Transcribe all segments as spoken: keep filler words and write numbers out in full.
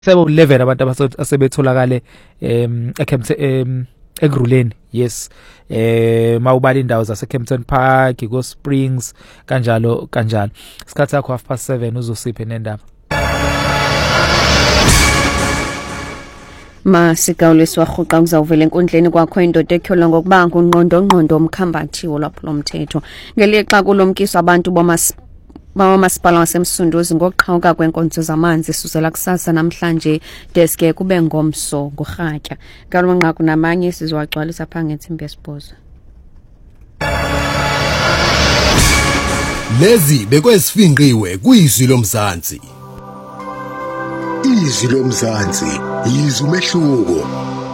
sebo eleven abantu asebetholakale em eKempton eGruleni. Yes, eh mawubala indawo zase Kempton Park, Go Springs kanjalo kanjalo. Isikhathi sakho half past seven uzosiphe nendaba. Masigawuliswa rhuqa kuzawuvela enkundleni kwakho indoda ekholwa ngokuba ngungqondo ngqondo omkhambathi wolwaphulo mthetho ngelixa kulomkiswa abantu bomas Masipala wasemsunduzi ngokuqhawuka kwenkonzo zamanzi suzela kusasa namhlanje deske kube ngomso ngorhatya kalonqaku namanye sizowagcwalisa phange eThimbi yesibhozo. Lezi bekwesifinqiwe kuyizwi lomzansi. Izwi lomzansi yizwi umehluko.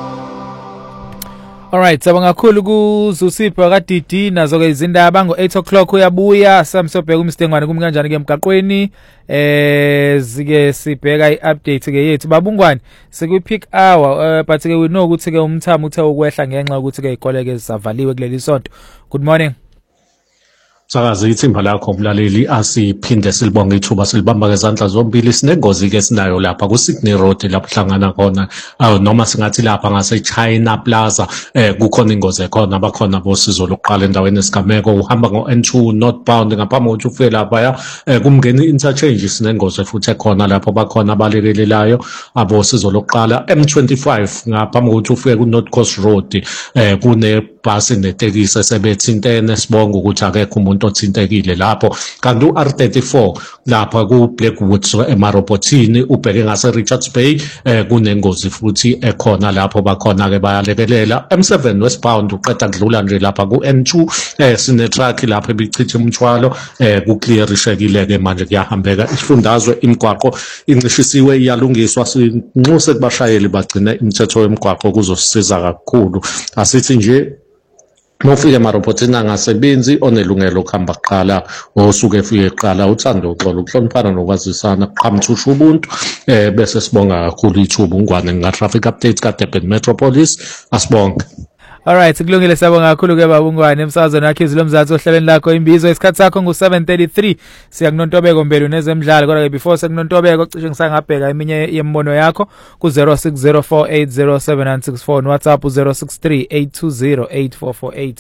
Alright, sabonga kakhulu kuZusipho kaDidi nazo ke izindaba ngo eight o'clock uyabuya samsobheka umstengwane kumi kanjani ke emgaqweni eh zike sibheka iupdate ke yethu babungwane sekwi peak hour uh, but ke we know ukuthi ke umthamo uthe ukwehla ngenxa ukuthi ke ikoleke zisavaliwe kuleli sonto. Good morning. Sakazi ithimba lakho mlaleli asiphinde silibonga ithuba silibamba ngezandla zombili sinengozi ke sinayo lapha ku Sydney Road lapho hlangana khona noma singathi lapha ngase China Plaza eh kukhona ingozi ekhona abakhona bosizo lokuqala endaweni esigameko uhamba ngo N two northbound ngaphambi kokuthi ufike lapha eh kumngeni interchange sinengozi futhi ekhona lapho bakhona abalekelelayo abosizo lokuqala M twenty-five ngaphambi kokuthi ufike ku North Coast Road eh kune bus netekisi sebethintene sibonga ukuthi akekho umuntu othintekile lapho kanti u R thirty-four lapha ku Blackwoods eMarobotini ubheke ngase Richards Bay eh kunengozi futhi ekhona lapho bakhona ke bayalekelela M seven westbound uqeda kudlula nje lapha ku N two eh sine truck lapha ebichithe umthwalo eh ku clearishekile ke manje kuyahambeka isifundazwe imigwaqo incishisiwe iyalungiswa sinxuse kubashayeli bagcine imithetho yemigwaqo kuzosisiza kakhulu asithi nje Mofike emarobotini angasebenzi onelungelo kuhamba kuqala osuke efike eqala uthando uxolo ukuhloniphana nokwazisana qhamthusha ubuntu eh bese sibonga kakhulu ithuba ungwane nga traffic updates ka Durban Metropolis asibonga. Alright, kulungile sabonga kakhulu ke babungwane emsazweni wakhe izilo mzathu ohlelweni lakho imbizo isikhathi sakho ngu seven thirty-three siyakunontobeko mbelu nezemidlalo kodwa ke before sekunontobeko cishe ngisangabheka eminye yembono yakho ku zero six zero four eight zero seven nine six four no WhatsApp zero six three eight two zero eight four four eight.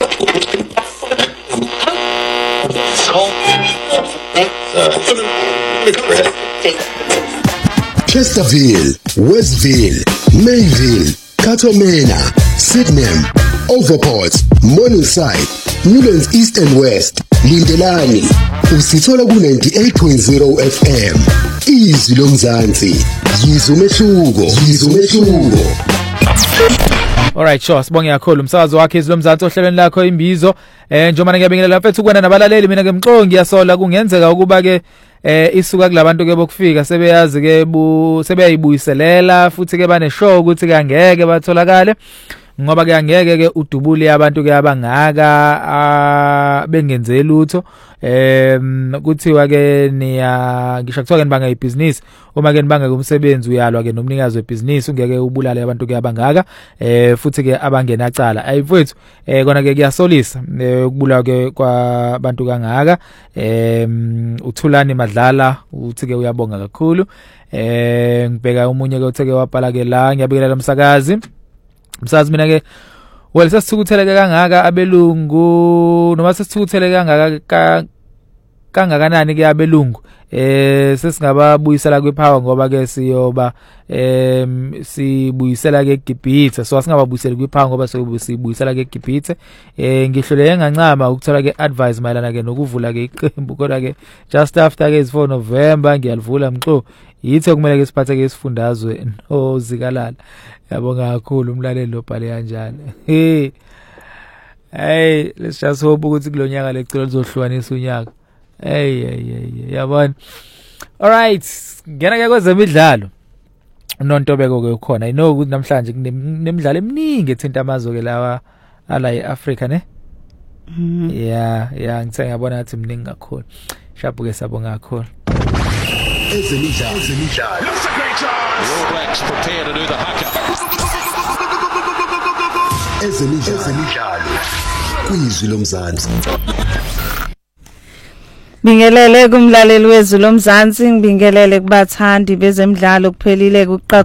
Chesterfield, Westville, Mayville, Katomena, Sydenham, Overport, Morningside, Newlands East and West, Lindelani, usithola ku ninety-eight point zero F M. Izwi lomzansi, yizwi umehluko, yizwi umehluko. Alright, sure, sibonge kakhulu umsakazo wakhe izwi lomzansi ohlelweni lakho imbizo. Eh njengoba ngiyabingelela mfethu ukwana nabalaleli mina ke mxongo ngiyasola kungenzeka ukuba ke eh isuka kulabantu ke bokufika sebeyazi ke sebeyayibuyiselela futhi ke bane show ukuthi ke angeke batholakale ngoba ke angeke ke udubule abantu ke abangaka bengenze lutho em kuthiwa ke niya ngisho kuthiwa ke nibanga ibusiness uma ke nibanga kumsebenzi uyalwa ke nomnikazi webusiness ungeke ubulale abantu ke abangaka eh futhi ke abangenacala ayifethu eh kona ke kuyasolisa ukubulawa ke kwabantu kangaka em uthulani madlala uthi ke uyabonga kakhulu eh ngibheka umunye ke utheke wabhala ke la ngiyabikelela umsakazi Msazi mina ke well sesithukutheleke kangaka abelungu noma sesithukutheleke kangaka kangakanani ke abelungu eh sesingababuyisela kwepower ngoba ke siyoba em sibuyisela ke eGibhithe so singababuyisela kwepower ngoba sibuyisela ke eGibhithe eh ngihlole ngancama ukuthola ke advice mayelana ke nokuvula ke iqembu kodwa ke just after ke four November ngiyalivula mxo yithe kumele ke siphathe ke isifundazwe nozikalala yabonga kakhulu umlaleli lobhale kanjani hey hey let's just hope ukuthi kulonyaka lecilo lizohlukanisa unyaka hey hey yabona alright ngena ke kwezemidlalo unontobeko ke ukhona I know ukuthi namhlanje kunemidlalo eminingi ethinta amazwe ke lawa ala eAfrica ne yeah yeah ngithe ngiyabona ngathi mningi kakhulu shabu ke sabonga kakhulu ezemidlalo ezemidlalo All Blacks prepare to do the haka. ezemidlalo ezemidlalo kuyizwi lomzansi Bingelele kumlaleli wezulu lomzansi ngibingelele kubathandi bezemidlalo kuphelile